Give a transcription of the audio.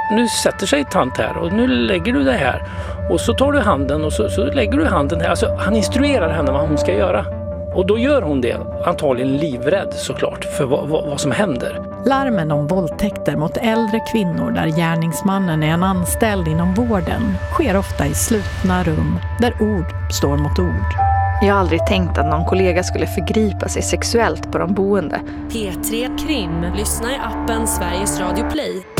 nu sätter sig tant här och nu lägger du det här. Och så tar du handen och så lägger du handen här. Alltså, han instruerar henne vad hon ska göra. Och då gör hon det, antagligen livrädd såklart, för vad som händer. Larmen om våldtäkter mot äldre kvinnor där gärningsmannen är en anställd inom vården sker ofta i slutna rum där ord står mot ord. Jag har aldrig tänkt att någon kollega skulle förgripa sig sexuellt på de boende. P3 Krim. Lyssna i appen Sveriges Radio Play.